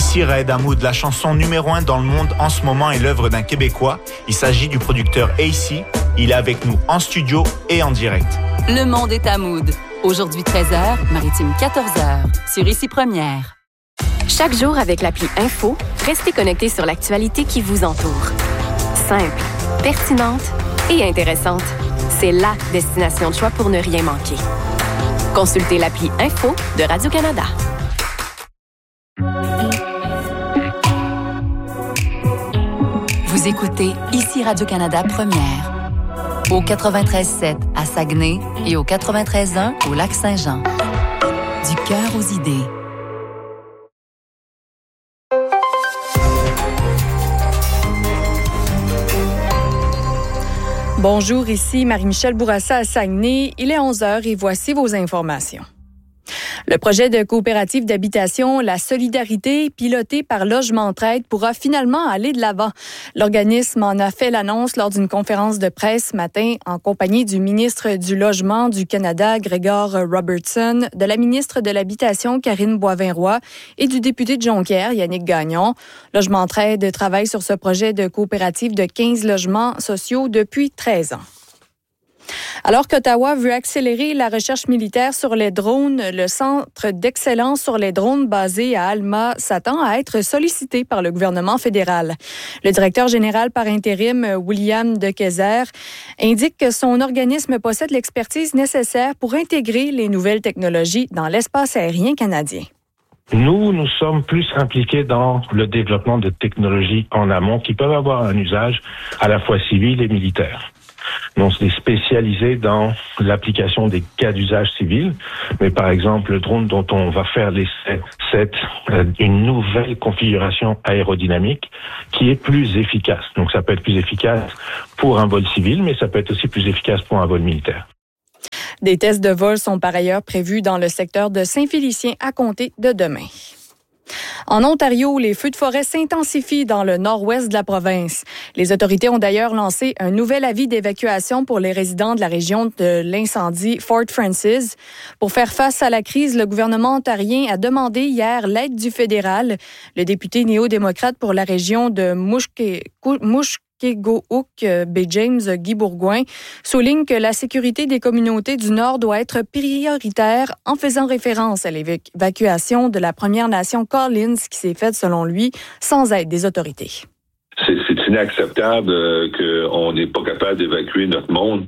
Ici Raed Hamoud, la chanson numéro 1 dans le monde en ce moment est l'œuvre d'un Québécois. Il s'agit du producteur AC. Il est avec nous en studio et en direct. Le monde est Hamoud. Aujourd'hui 13h, Maritime 14h, sur Ici Première. Chaque jour avec l'appli Info, restez connectés sur l'actualité qui vous entoure. Simple, pertinente et intéressante. C'est la destination de choix pour ne rien manquer. Consultez l'appli Info de Radio-Canada. Vous écoutez Ici Radio-Canada Première. Au 93.7 à Saguenay et au 93.1 au Lac-Saint-Jean. Du cœur aux idées. Bonjour, ici Marie-Michel Bourassa à Saguenay. Il est 11h et voici vos informations. Le projet de coopérative d'habitation La Solidarité, piloté par Logement Entraide, pourra finalement aller de l'avant. L'organisme en a fait l'annonce lors d'une conférence de presse ce matin en compagnie du ministre du Logement du Canada, Gregor Robertson, de la ministre de l'Habitation, Karine Boivin-Roy, et du député de Jonquière, Yannick Gagnon. Logement Entraide travaille sur ce projet de coopérative de 15 logements sociaux depuis 13 ans. Alors qu'Ottawa veut accélérer la recherche militaire sur les drones, le Centre d'excellence sur les drones basé à Alma s'attend à être sollicité par le gouvernement fédéral. Le directeur général par intérim, William De Keyser, indique que son organisme possède l'expertise nécessaire pour intégrer les nouvelles technologies dans l'espace aérien canadien. Nous sommes plus impliqués dans le développement de technologies en amont qui peuvent avoir un usage à la fois civil et militaire. On s'est spécialisé dans l'application des cas d'usage civil, mais par exemple, le drone dont on va faire l'essai, c'est une nouvelle configuration aérodynamique qui est plus efficace. Donc ça peut être plus efficace pour un vol civil, mais ça peut être aussi plus efficace pour un vol militaire. Des tests de vol sont par ailleurs prévus dans le secteur de Saint-Félicien à compter de demain. En Ontario, les feux de forêt s'intensifient dans le nord-ouest de la province. Les autorités ont d'ailleurs lancé un nouvel avis d'évacuation pour les résidents de la région de l'incendie Fort Francis. Pour faire face à la crise, le gouvernement ontarien a demandé hier l'aide du fédéral. Le député néo-démocrate pour la région de Mushkegowuk, B. James Guy Bourgouin, souligne que la sécurité des communautés du Nord doit être prioritaire en faisant référence à l'évacuation de la Première Nation Collins qui s'est faite, selon lui, sans aide des autorités. C'est inacceptable qu'on n'est pas capable d'évacuer notre monde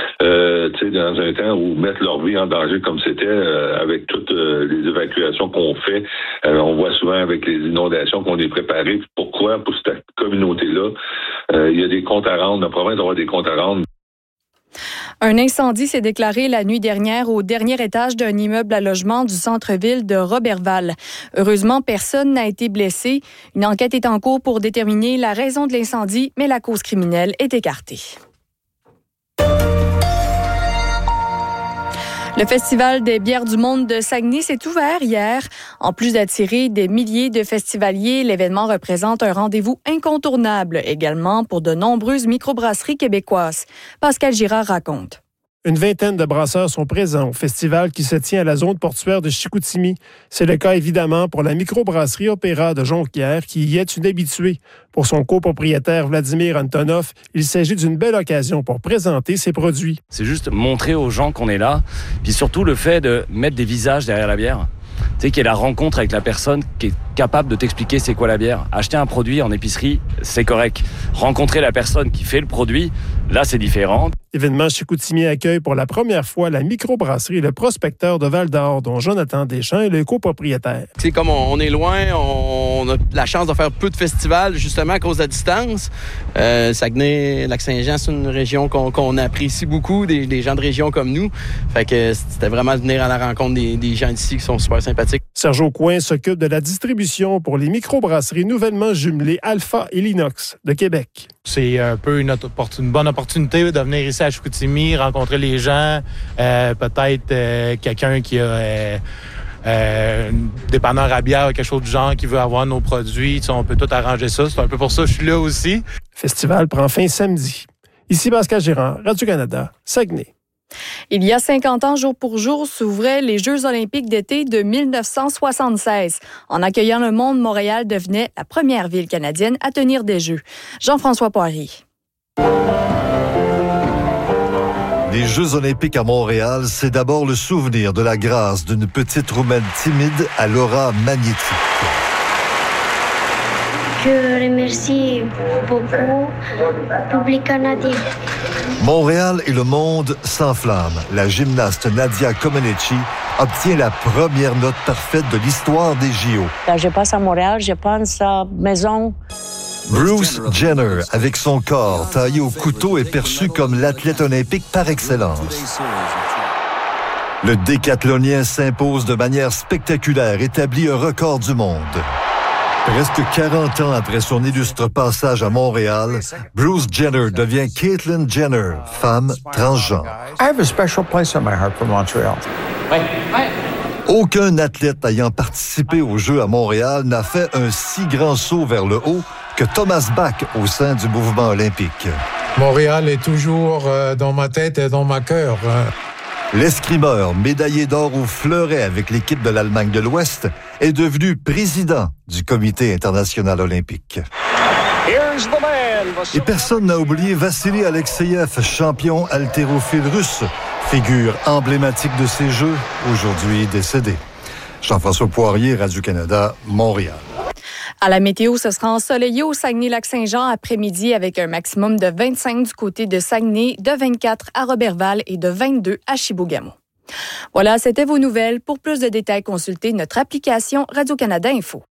dans un temps où mettre leur vie en danger comme c'était avec toutes les évacuations qu'on fait. On voit souvent avec les inondations qu'on est préparé. Pourquoi? Pour cette communauté-là, il y a des comptes à rendre. La province doit avoir des comptes à rendre. Un incendie s'est déclaré la nuit dernière au dernier étage d'un immeuble à logement du centre-ville de Roberval. Heureusement, personne n'a été blessé. Une enquête est en cours pour déterminer la raison de l'incendie, mais la cause criminelle est écartée. Le Festival des bières du monde de Saguenay s'est ouvert hier. En plus d'attirer des milliers de festivaliers, l'événement représente un rendez-vous incontournable également pour de nombreuses microbrasseries québécoises. Pascal Girard raconte. Une vingtaine de brasseurs sont présents au festival qui se tient à la zone portuaire de Chicoutimi. C'est le cas évidemment pour la microbrasserie Opéra de Jonquière qui y est une habituée. Pour son copropriétaire Vladimir Antonov, il s'agit d'une belle occasion pour présenter ses produits. C'est juste montrer aux gens qu'on est là, puis surtout le fait de mettre des visages derrière la bière. Tu sais, qu'il y ait la rencontre avec la personne qui est capable de t'expliquer c'est quoi la bière. Acheter un produit en épicerie, c'est correct. Rencontrer la personne qui fait le produit, là, c'est différent. L'événement Chicoutimi accueille pour la première fois la microbrasserie Le Prospecteur de Val-d'Or, dont Jonathan Deschamps est le copropriétaire. C'est comme on est loin, on a la chance de faire peu de festivals, justement à cause de la distance. Saguenay, Lac-Saint-Jean, c'est une région qu'on apprécie beaucoup, des gens de région comme nous. Fait que c'était vraiment de venir à la rencontre des gens d'ici qui sont super sympathiques. Serge Aucoin s'occupe de la distribution pour les microbrasseries nouvellement jumelées Alpha et Linox de Québec. C'est un peu une bonne opportunité de venir ici à Chicoutimi, rencontrer les gens, peut-être quelqu'un qui a dépanneur à bière, quelque chose du genre, qui veut avoir nos produits. On peut tout arranger ça. C'est un peu pour ça que je suis là aussi. Le festival prend fin samedi. Ici Pascal Girard, Radio-Canada, Saguenay. Il y a 50 ans, jour pour jour, s'ouvraient les Jeux olympiques d'été de 1976. En accueillant le monde, Montréal devenait la première ville canadienne à tenir des Jeux. Jean-François Poirier. Les Jeux olympiques à Montréal, c'est d'abord le souvenir de la grâce d'une petite Roumaine timide à l'aura magnétique. Je remercie beaucoup le public canadien. Montréal et le monde s'enflamment. La gymnaste Nadia Comaneci obtient la première note parfaite de l'histoire des JO. Quand je passe à Montréal, je pense à maison. Bruce Jenner, avec son corps taillé au couteau, est perçu comme l'athlète olympique par excellence. Le décathlonien s'impose de manière spectaculaire, établit un record du monde. Presque 40 ans après son illustre passage à Montréal, Bruce Jenner devient Caitlyn Jenner, femme transgenre. I have a special place in my heart for Montreal. Aucun athlète ayant participé aux Jeux à Montréal n'a fait un si grand saut vers le haut que Thomas Bach au sein du mouvement olympique. Montréal est toujours dans ma tête et dans ma cœur. L'escrimeur, médaillé d'or au fleuret avec l'équipe de l'Allemagne de l'Ouest, est devenu président du Comité international olympique. Et personne n'a oublié Vassili Alexeyev, champion haltérophile russe, figure emblématique de ces Jeux, aujourd'hui décédé. Jean-François Poirier, Radio-Canada, Montréal. À la météo, ce sera ensoleillé au Saguenay-Lac-Saint-Jean après-midi avec un maximum de 25 du côté de Saguenay, de 24 à Roberval et de 22 à Chibougamau. Voilà, c'était vos nouvelles. Pour plus de détails, consultez notre application Radio-Canada Info.